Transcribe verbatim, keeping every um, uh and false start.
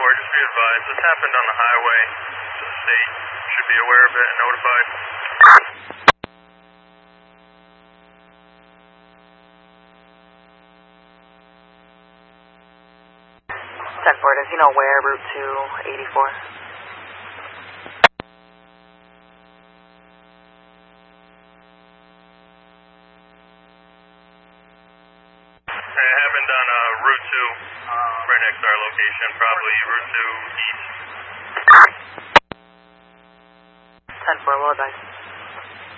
four, just be advised, this happened on the highway, so the state should be aware of it and notified. ten four, does he know where Route two eighty-four? It happened on uh, Route two, right next to our location, probably Route two East. ten four, well advised.